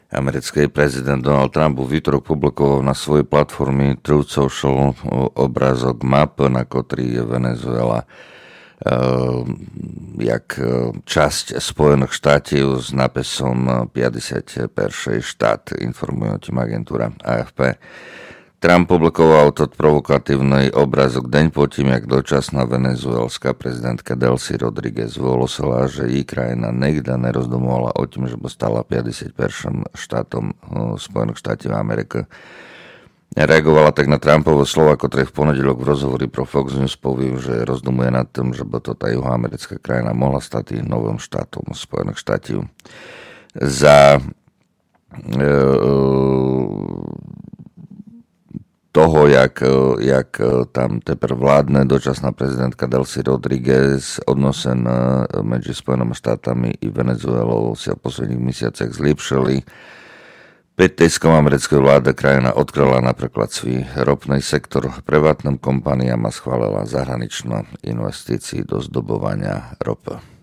Americký prezident Donald Trump v útorok publikoval na svojej platforme Truth Social obrázok map, na ktorý je Venezuela jak časť Spojených štátov s nápisom 51. štát, informuje o tým agentúra AFP. Trump publikoval tot provokatívny obrázok deň po tým, jak dočasná venezuelská prezidentka Delcy Rodriguez vyhlásila, že jej krajina nikdy nerozdomovala o tým, že by stala 51. štátom Spojených štátov Ameriky. Reagovala tak na Trumpové slova, ktoré v ponedeľok v rozhovori pro Fox News poviem, že rozdomuje nad tým, že by to tá juhoamerická krajina mohla stať novým štátom Spojených štátov. Za toho, jak tam teper vládne dočasná prezidentka Delcy Rodriguez, odnosen medzi Spojenými štátami i Venezuelou sa v posledných mesiacoch zlepšili. Petejskom americkej vláda krajina odkryla napríklad svoj ropný sektor privátnym kompaniám a schválila zahraničné investície do zdobovania ropy.